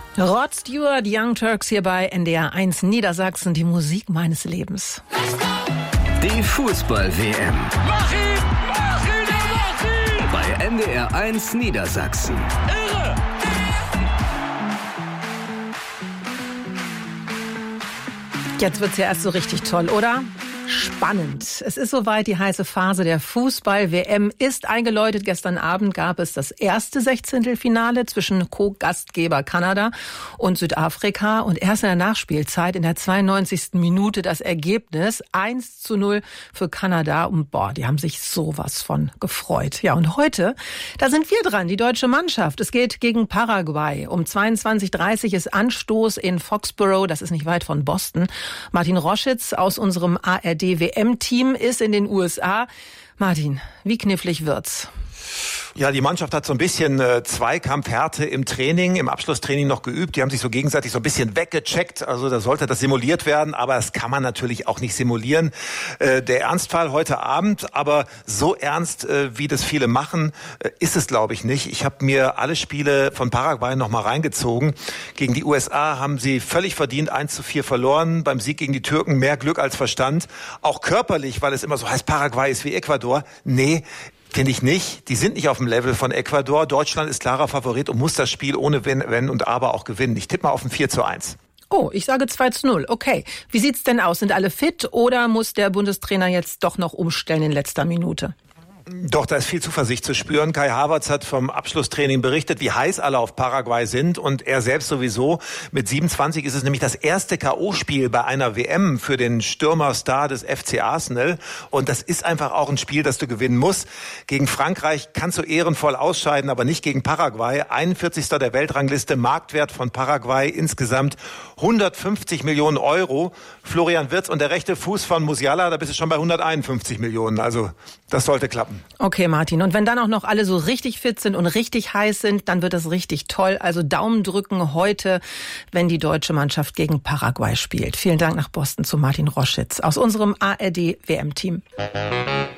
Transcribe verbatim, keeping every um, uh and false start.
Rod Stewart, Young Turks hier bei N D R eins Niedersachsen, die Musik meines Lebens. Die Fußball-W M. Mach ihn! Mach ihn! Mach ihn! Bei N D R eins Niedersachsen. Irre! Jetzt wird's ja erst so richtig toll, oder? Spannend. Es ist soweit, die heiße Phase der Fußball-W M ist eingeläutet. Gestern Abend gab es das erste Sechzehntelfinale zwischen Co-Gastgeber Kanada und Südafrika. Und erst in der Nachspielzeit, in der zweiundneunzigsten Minute, das Ergebnis eins zu null für Kanada. Und boah, die haben sich sowas von gefreut. Ja, und heute, da sind wir dran, die deutsche Mannschaft. Es geht gegen Paraguay. Um zweiundzwanzig Uhr dreißig ist Anstoß in Foxborough. Das ist nicht weit von Boston. Martin Roschitz aus unserem A R D-W M-Team ist in den U S A. Martin, wie knifflig wird's? Ja, die Mannschaft hat so ein bisschen äh, Zweikampfhärte im Training, im Abschlusstraining noch geübt. Die haben sich so gegenseitig so ein bisschen weggecheckt. Also da sollte das simuliert werden, aber das kann man natürlich auch nicht simulieren. Äh, der Ernstfall heute Abend, aber so ernst, äh, wie das viele machen, äh, ist es, glaube ich, nicht. Ich habe mir alle Spiele von Paraguay noch mal reingezogen. Gegen die U S A haben sie völlig verdient eins zu vier verloren. Beim Sieg gegen die Türken mehr Glück als Verstand. Auch körperlich, weil es immer so heißt, Paraguay ist wie Ecuador. Nee, finde ich nicht. Die sind nicht auf dem Level von Ecuador. Deutschland ist klarer Favorit und muss das Spiel ohne Wenn, Wenn und Aber auch gewinnen. Ich tippe mal auf ein vier zu eins. Oh, ich sage zwei zu null. Okay. Wie sieht's denn aus? Sind alle fit oder muss der Bundestrainer jetzt doch noch umstellen in letzter Minute? Doch, da ist viel Zuversicht zu spüren. Kai Havertz hat vom Abschlusstraining berichtet, wie heiß alle auf Paraguay sind und er selbst sowieso. Mit siebenundzwanzig ist es nämlich das erste K O-Spiel bei einer W M für den Stürmerstar des F C Arsenal und das ist einfach auch ein Spiel, das du gewinnen musst. Gegen Frankreich kannst du ehrenvoll ausscheiden, aber nicht gegen Paraguay. einundvierzigster der Weltrangliste, Marktwert von Paraguay insgesamt hundertfünfzig Millionen Euro. Florian Wirtz und der rechte Fuß von Musiala, da bist du schon bei hunderteinundfünfzig Millionen. Also das sollte klappen. Okay, Martin. Und wenn dann auch noch alle so richtig fit sind und richtig heiß sind, dann wird das richtig toll. Also Daumen drücken heute, wenn die deutsche Mannschaft gegen Paraguay spielt. Vielen Dank nach Boston zu Martin Roschitz aus unserem A R D-W M-Team.